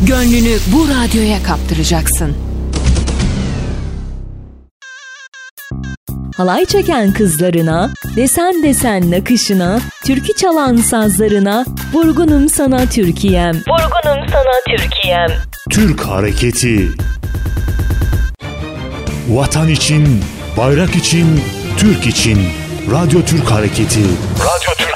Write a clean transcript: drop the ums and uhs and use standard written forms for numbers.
Gönlünü bu radyoya kaptıracaksın. Halay çeken kızlarına, desen desen nakışına, türkü çalan sazlarına, vurgunum sana Türkiye'm. Vurgunum sana Türkiye'm. Türk hareketi. Vatan için, bayrak için, Türk için. Radyo Türk Hareketi. Radyo Türk